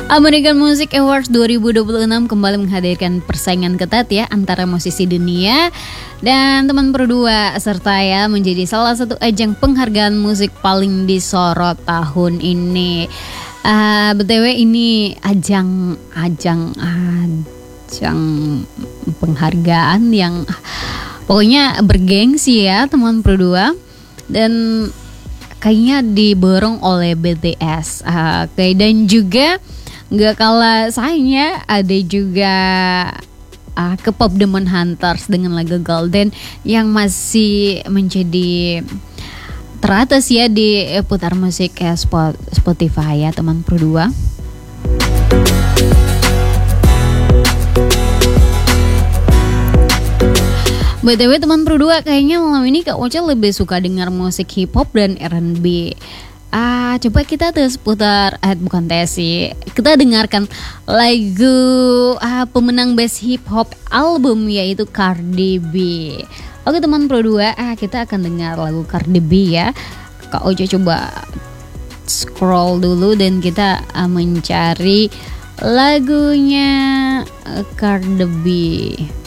American Music Awards 2026 kembali menghadirkan persaingan ketat ya antara musisi dunia dan teman berdua serta ya menjadi salah satu ajang penghargaan musik paling disorot tahun ini. BTW ini ajang penghargaan yang pokoknya bergengsi ya teman berdua, dan kayaknya diborong oleh BTS. Dan juga gak kalah sayangnya ada juga K-pop Demon Hunters dengan lagu Golden yang masih menjadi teratas ya di putar musik Spotify ya teman berdua. BTW teman berdua, kayaknya malam ini Kak Ocha lebih suka dengar musik hip hop dan R&B. Coba kita tes putar, bukan tes sih, kita dengarkan lagu pemenang Best Hip Hop Album yaitu Cardi B. Oke teman berdua, kita akan dengar lagu Cardi B ya. Kak Ocha coba scroll dulu dan kita mencari lagunya Cardi B.